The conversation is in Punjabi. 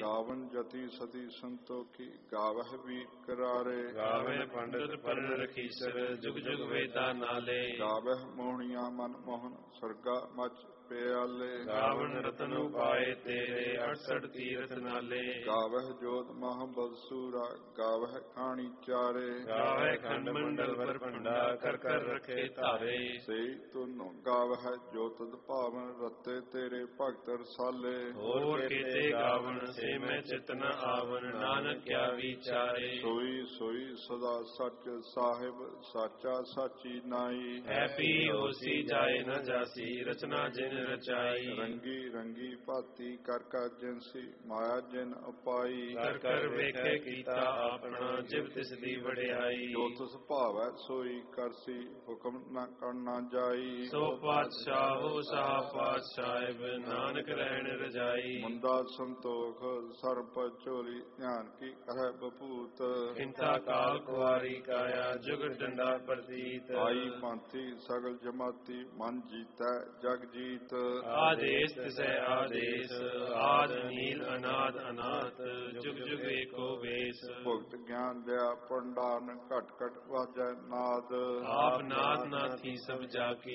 ਗਾਵਨ ਜਤੀ ਸਤੀ ਸੰਤੋਖੀ ਗਾਵਹਿ ਵੀਰ ਕਰਾਰੇ। ਗਾਵਹਿ ਪੰਡਤ ਪਰਨ ਰਖੀਸਰ ਜੁਗ ਜੁਗ ਵੇਦਾਂ ਨਾਲੇ। ਗਾਵਹਿ ਮੋਹਣੀਆਂ ਮਨ ਮੋਹਨ ਸਰਗਾ ਮਚ ਪਿਆਲੇ। ਗਾਵਨ ਰਤਨ ਉਪਾਏ ਤੇਰੇ 68 ਤੀਰਥ ਨਾਲੇ। ਗਾਵਹਿ ਜੋਤ ਮਹਾਬਲ ਸੂਰਾ ਗਾਵਹਿ ਖਾਣੀ ਚਾਰੇ। ਗਾਵਹਿ ਖੰਡ ਮੰਡਲ ਵਰ ਭੰਡਾ ਕਰ ਕਰ ਰੱਖੇ ਧਾਰੇ। ਸਈ ਤੁਨੋ ਗਾਵਹਿ ਜੋ ਤਦ ਭਾਵਨ ਰਤੇ ਤੇਰੇ ਭਗਤ ਰਸਾਲੇ। ਹੋਰ ਕੀਤੇ ਗਾਵਨ ਸੇ ਮੈਂ ਚਿਤ ਨ ਆਵਨ ਨਾਨਕ ਕਿਆ ਵਿਚਾਰੇ। ਸੋਈ ਸੋਈ ਸਦਾ ਸੱਚ ਸਾਹਿਬ ਸਾਚਾ ਸਾਚੀ ਨਾਈ। ਹੈ ਪੀ ਹੋਸੀ ਜਾਏ ਨ ਜਾਸੀ ਰਚਨਾ ਜਿਨ ਰਚਾਈ। ਰੰਗੀ ਰੰਗੀ ਭਾਤੀ ਕਰ ਕਰ ਜਿਨਸੀ ਮਾਇਆ ਜਿਨ ਉਪਾਈ। ਕਰ ਕਰ ਵੇਖੇ ਕੀਤਾ ਆਪਣਾ ਜਿਵ ਤਿਸ ਦੀ ਵਡਿਆਈ। ਜੋ ਤਿਸ ਭਾਵੈ ਸੋਈ ਕਰਸੀ ਹੁਕਮ ਨ ਕਰਨਾ ਜਾਈ। ਸੋ ਪਾਤਸ਼ਾਹੋ ਸਾਹ ਪਾਤਸ਼ਾਹਿਬ ਨਾਨਕ ਰਹਿਣ ਰਜਾਈ। ਮੁੰਦਾ ਸੰਤੋਖ ਸਰਪ ਝੋਲੀ ਧਿਆਨ ਕੀ ਕਰੈ ਬਪੂਤ। ਕਿੰਤਾ ਕਾਲ ਕੁਆਰੀ ਕਾਇਆ ਜੁਗ ਡੰਡਾ ਪ੍ਰਤੀਤ। ਆਈ ਪੰਥੀ ਸਗਲ ਜਮਾਤੀ ਮਨ ਜੀਤੈ ਜਗ ਜੀਤ। ਆਦੇਸ ਤਿਸੈ ਆਦੇਸ ਆਦ ਨੀਲ ਅਨਾਦ ਅਨਾਥ ਜੁਗ ਜੁਗ ਏਕੋ ਵੇਸ। ਭੁਗਤ ਗਿਆਨ ਦਿਆ ਪੰਡਾਨ ਘਟ ਘਟ ਵਾਜੈ ਨਾਦ। ਆਪ ਨਾਦ ਨਾਥੀ ਸਭ ਜਾ ਕੀ